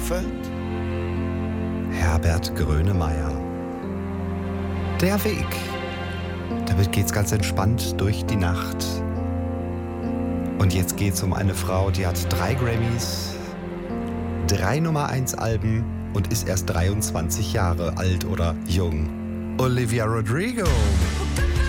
Bielefeld? Herbert Grönemeyer. Der Weg. Damit geht's ganz entspannt durch die Nacht. Und jetzt geht's um eine Frau, die hat 3 Grammys, 3 Nummer-1-Alben und ist erst 23 Jahre alt oder jung. Olivia Rodrigo.